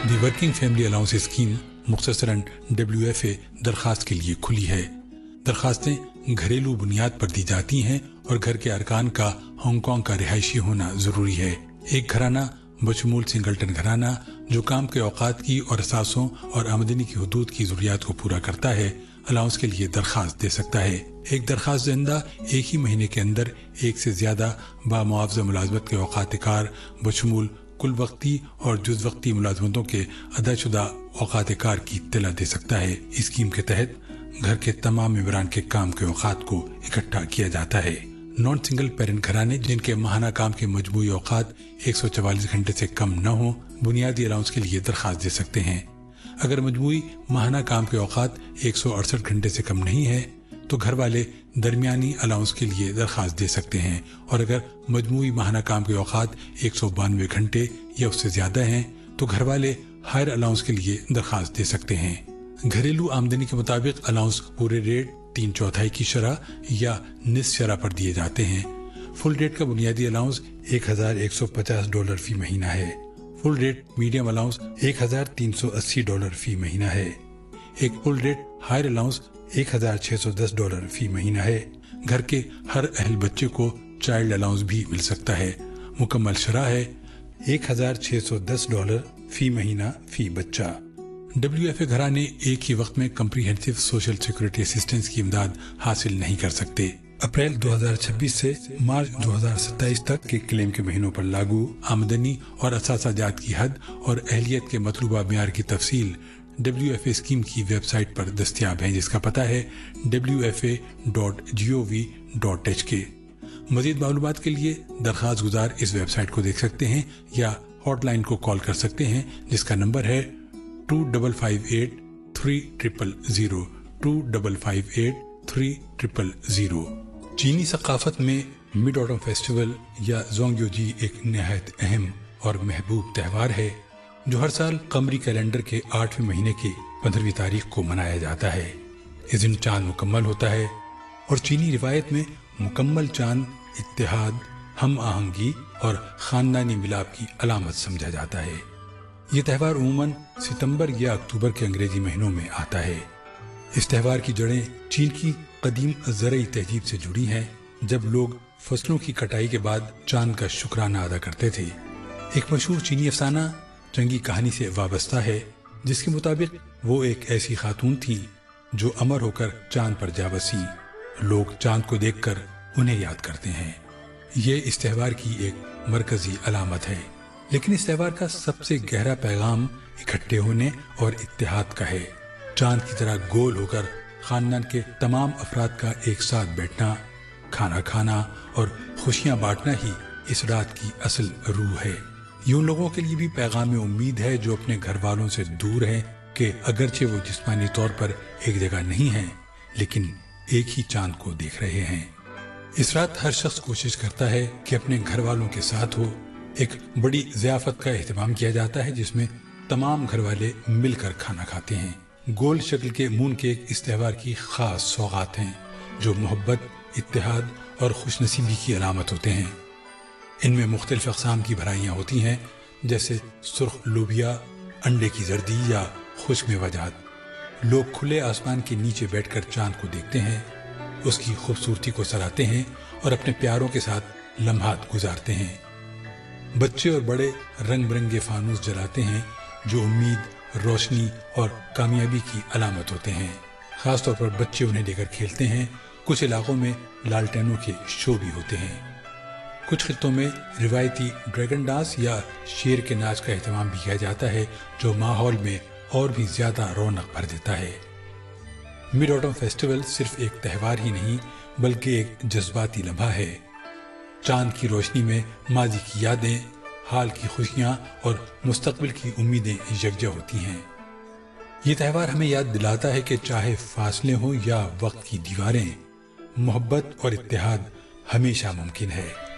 The working family allowance scheme مختصراً WFA درخواست کے لیے کھلی ہے۔ درخواستیں گھریلو بنیاد پر دی جاتی ہیں اور گھر کے ارکان کا ہانگ کانگ کا رہائشی ہونا ضروری ہے۔ ایک گھرانہ بشمول سنگلٹن گھرانہ جو کام کے اوقات کی اور اثاثوں اور آمدنی کی حدود کی ضروریات کو پورا کرتا ہے الاؤنس کے لیے درخواست دے سکتا ہے۔ ایک درخواست دہندہ ایک ہی مہینے کے اندر ایک سے زیادہ بامعاوضہ ملازمت کے اوقات کار بشمول کل وقتی اور جز وقتی ملازمتوں کے ادا شدہ اوقات کار کی اطلاع دے سکتا ہے۔ اسکیم کے تحت گھر کے تمام ممبران کے کام کے اوقات کو اکٹھا کیا جاتا ہے۔ نان سنگل پیرنٹ گھرانے جن کے ماہانہ کام کے مجموعی اوقات 144 گھنٹے سے کم نہ ہوں بنیادی الاؤنس کے لیے درخواست دے سکتے ہیں۔ اگر مجموعی ماہانہ کام کے اوقات 168 گھنٹے سے کم نہیں ہے تو گھر والے درمیانی الاؤنس کے لیے درخواست دے سکتے ہیں، اور اگر مجموعی ماہانہ کام کے اوقات 192 گھنٹے یا اس سے زیادہ ہیں تو گھر والے ہائر الاؤنس کے لیے درخواست دے سکتے ہیں۔ گھریلو آمدنی کے مطابق الاؤنس پورے ریٹ 3/4 کی شرح یا نصف شرح پر دیے جاتے ہیں۔ فل ریٹ کا بنیادی الاؤنس $1,150 فی مہینہ ہے۔ فل ریٹ میڈیم الاؤنس $1,380 فی مہینہ ہے۔ ایک فل ریٹ ہائر الاؤنس $1,610 فی مہینہ ہے۔ گھر کے ہر اہل بچے کو چائلڈ الاؤنس بھی مل سکتا ہے۔ مکمل شرح ہے $1,610 فی مہینہ فی بچہ۔ WFA گھرانے ایک ہی وقت میں کمپریہنسو سوشل سیکورٹی اسسٹنس کی امداد حاصل نہیں کر سکتے۔ اپریل 2026 سے مارچ 2027 تک کے کلیم کے مہینوں پر لاگو آمدنی اور اثاثہ جات کی حد اور اہلیت کے مطلوبہ معیار کی تفصیل WFA اسکیم کی ویب سائٹ پر دستیاب ہے، جس کا پتہ ہے wfa.gov.hk۔ مزید معلومات کے لیے درخواست گزار اس ویب سائٹ کو دیکھ سکتے ہیں یا ہاٹ لائن کو کال کر سکتے ہیں، جس کا نمبر ہے 2558-3000 2558-3000۔ چینی ثقافت میں مڈ آٹم فیسٹیول یا زونگیوجی ایک نہایت اہم اور محبوب تہوار ہے جو ہر سال قمری کیلنڈر کے 8ویں مہینے کی 15ویں تاریخ کو منایا جاتا ہے۔ اس دن چاند مکمل ہوتا ہے اور چینی روایت میں مکمل چاند اتحاد، ہم آہنگی اور خاندانی ملاپ کی علامت سمجھا جاتا ہے۔ یہ تہوار عموماً ستمبر یا اکتوبر کے انگریزی مہینوں میں آتا ہے۔ اس تہوار کی جڑیں چین کی قدیم زرعی تہذیب سے جڑی ہیں، جب لوگ فصلوں کی کٹائی کے بعد چاند کا شکرانہ ادا کرتے تھے۔ ایک مشہور چینی افسانہ جنگی کہانی سے وابستہ ہے، جس کے مطابق وہ ایک ایسی خاتون تھی جو امر ہو کر چاند پر جا بسی۔ لوگ چاند کو دیکھ کر انہیں یاد کرتے ہیں۔ یہ اس تہوار کی ایک مرکزی علامت ہے، لیکن اس تہوار کا سب سے گہرا پیغام اکٹھے ہونے اور اتحاد کا ہے۔ چاند کی طرح گول ہو کر خاندان کے تمام افراد کا ایک ساتھ بیٹھنا، کھانا کھانا اور خوشیاں بانٹنا ہی اس رات کی اصل روح ہے۔ یہ ان لوگوں کے لیے بھی پیغام امید ہے جو اپنے گھر والوں سے دور ہیں کہ اگرچہ وہ جسمانی طور پر ایک جگہ نہیں ہیں لیکن ایک ہی چاند کو دیکھ رہے ہیں۔ اس رات ہر شخص کوشش کرتا ہے کہ اپنے گھر والوں کے ساتھ ہو۔ ایک بڑی ضیافت کا اہتمام کیا جاتا ہے جس میں تمام گھر والے مل کر کھانا کھاتے ہیں۔ گول شکل کے مون کیک اس تہوار کی خاص سوغات ہیں جو محبت، اتحاد اور خوش نصیبی کی علامت ہوتے ہیں۔ ان میں مختلف اقسام کی بھرائیاں ہوتی ہیں، جیسے سرخ لوبیا، انڈے کی زردی یا خشک میوہ جات۔ لوگ کھلے آسمان کے نیچے بیٹھ کر چاند کو دیکھتے ہیں، اس کی خوبصورتی کو سراہتے ہیں اور اپنے پیاروں کے ساتھ لمحات گزارتے ہیں۔ بچے اور بڑے رنگ برنگے فانوس جلاتے ہیں جو امید، روشنی اور کامیابی کی علامت ہوتے ہیں۔ خاص طور پر بچے انہیں لے کر کھیلتے ہیں۔ کچھ علاقوں میں لالٹینوں کے شو بھی ہوتے ہیں۔ کچھ خطوں میں روایتی ڈریگن ڈانس یا شیر کے ناچ کا اہتمام بھی کیا جاتا ہے جو ماحول میں اور بھی زیادہ رونق بھر دیتا ہے۔ مڈ آٹم فیسٹیول صرف ایک تہوار ہی نہیں بلکہ ایک جذباتی لمحہ ہے۔ چاند کی روشنی میں ماضی کی یادیں، حال کی خوشیاں اور مستقبل کی امیدیں یکجا ہوتی ہیں۔ یہ تہوار ہمیں یاد دلاتا ہے کہ چاہے فاصلے ہوں یا وقت کی دیواریں، محبت اور اتحاد ہمیشہ ممکن ہے۔